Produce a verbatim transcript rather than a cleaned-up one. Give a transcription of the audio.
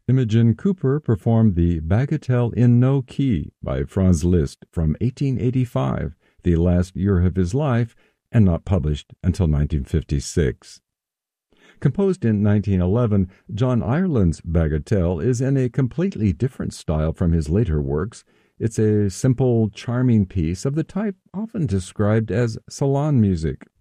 Imogen Cooper performed the Bagatelle in No Key by Franz Liszt from eighteen eighty-five, the last year of his life, and not published until nineteen fifty-six. Composed in nineteen eleven, John Ireland's Bagatelle is in a completely different style from his later works. It's a simple, charming piece of the type often described as salon music.